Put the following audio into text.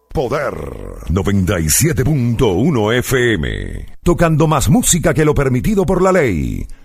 Poder 97.1 FM. Tocando más música que lo permitido por la ley.